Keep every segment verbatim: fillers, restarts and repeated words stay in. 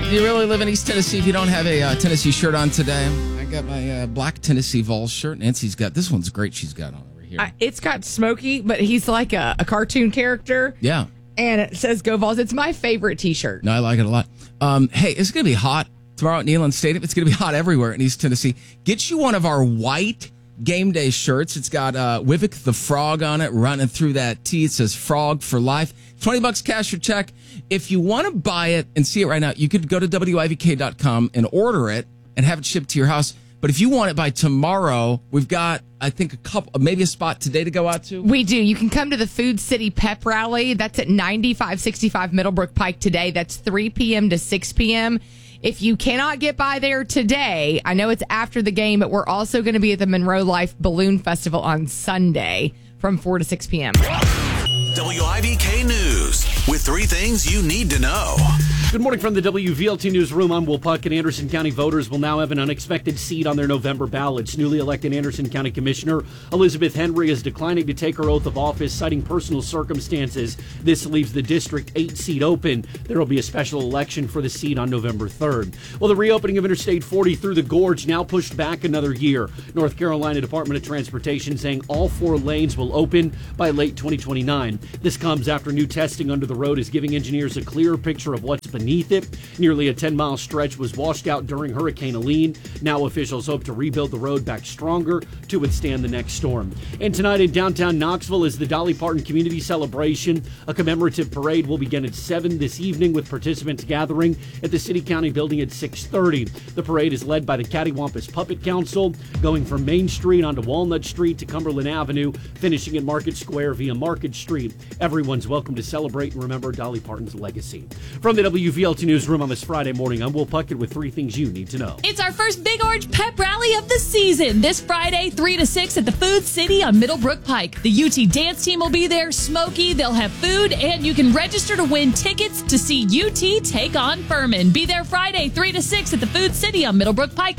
Do you really live in East Tennessee if you don't have a uh, Tennessee shirt on today? I got my uh, black Tennessee Vols shirt. Nancy's got, this one's great she's got on over here. Uh, it's got Smokey, but he's like a, a cartoon character. Yeah. And it says Go Vols. It's my favorite T-shirt. No, I like it a lot. Um, hey, it's going to be hot tomorrow at Neyland Stadium. It's going to be hot everywhere in East Tennessee. Get you one of our white game day shirts. It's got uh, Wivik the Frog on it running through that T. It says Frog for Life. twenty bucks cash or check. If you want to buy it and see it right now, you could go to W I V K dot com and order it and have it shipped to your house. But if you want it by tomorrow, we've got, I think, a couple, maybe a spot today to go out to. We do. You can come to the Food City Pep Rally. That's at ninety-five sixty-five Middlebrook Pike today. That's three p.m. to six p.m. If you cannot get by there today, I know it's after the game, but we're also going to be at the Monroe Life Balloon Festival on Sunday from four to six p.m. W I V K News with three things you need to know. Good morning from the W V L T Newsroom. I'm Will Puck, and Anderson County voters will now have an unexpected seat on their November ballots. Newly elected Anderson County Commissioner Elizabeth Henry is declining to take her oath of office, citing personal circumstances. This leaves the District eight seat open. There will be a special election for the seat on November third. Well, the reopening of Interstate forty through the Gorge now pushed back another year. North Carolina Department of Transportation saying all four lanes will open by late twenty twenty-nine. This comes after new testing under the road is giving engineers a clearer picture of what's beneath it. Nearly a ten-mile stretch was washed out during Hurricane Helene. Now officials hope to rebuild the road back stronger to withstand the next storm. And tonight in downtown Knoxville is the Dolly Parton Community Celebration. A commemorative parade will begin at seven this evening with participants gathering at the City County Building at six thirty. The parade is led by the Cattywampus Puppet Council, going from Main Street onto Walnut Street to Cumberland Avenue, finishing at Market Square via Market Street. Everyone's welcome to celebrate and remember Dolly Parton's legacy. From the W V L T Newsroom on this Friday morning, I'm Will Puckett with three things you need to know. It's our first Big Orange Pep Rally of the season. This Friday, three to six at the Food City on Middlebrook Pike. The U T dance team will be there, Smokey, they'll have food, and you can register to win tickets to see U T take on Furman. Be there Friday, three to six at the Food City on Middlebrook Pike.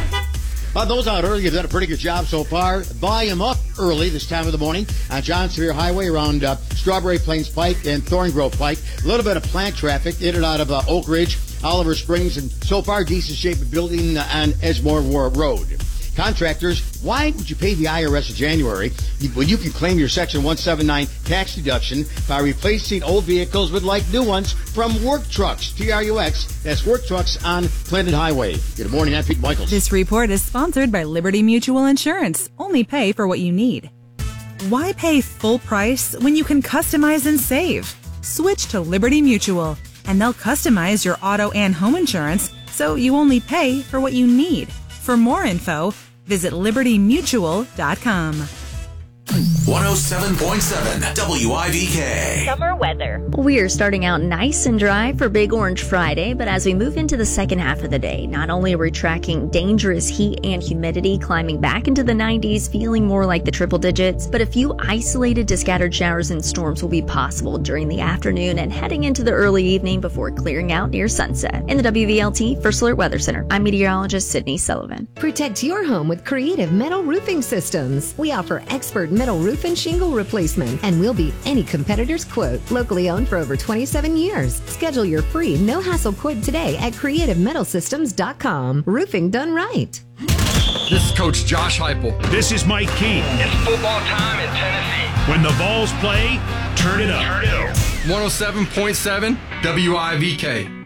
Uh, those out early have done a pretty good job so far. Volume up early this time of the morning on John Sevier Highway around uh, Strawberry Plains Pike and Thorngrove Pike. A little bit of plant traffic in and out of uh, Oak Ridge, Oliver Springs, and so far decent shape of building on Esmore Road. Contractors, why would you pay the I R S in January when you can claim your Section one seventy-nine tax deduction by replacing old vehicles with like new ones from Work Trucks, T R U X, that's Work Trucks on Clinton Highway. Good morning, I'm Pete Michaels. This report is sponsored by Liberty Mutual Insurance. Only pay for what you need. Why pay full price when you can customize and save? Switch to Liberty Mutual, and they'll customize your auto and home insurance so you only pay for what you need. For more info, visit liberty mutual dot com. one oh seven point seven W I V K. Summer weather. We are starting out nice and dry for Big Orange Friday, but as we move into the second half of the day, not only are we tracking dangerous heat and humidity climbing back into the nineties, feeling more like the triple digits, but a few isolated to scattered showers and storms will be possible during the afternoon and heading into the early evening before clearing out near sunset. In the W V L T First Alert Weather Center, I'm meteorologist Sydney Sullivan. Protect your home with Creative Metal Roofing Systems. We offer expert metal roof and shingle replacement, and we'll beat any competitor's quote. Locally owned for over twenty-seven years. Schedule your free no-hassle quote today at creative metal systems dot com. Roofing done right. This is Coach Josh Heupel. This is Mike Key. It's football time in Tennessee. When the Vols play, turn it up. Turn it up. one oh seven point seven W I V K.